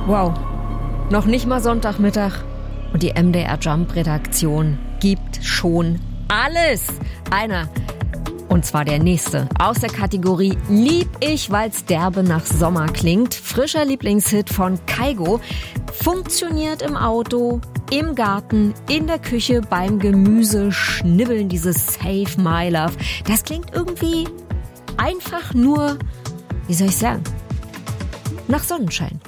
Wow, noch nicht mal Sonntagmittag und die MDR Jump-Redaktion gibt schon alles. Einer, und zwar der nächste, aus der Kategorie Lieb ich, weil's derbe nach Sommer klingt. Frischer Lieblingshit von Kygo. Funktioniert im Auto, im Garten, in der Küche, beim Gemüse schnibbeln, dieses Save My Love. Das klingt irgendwie einfach nur, wie soll ich sagen, nach Sonnenschein.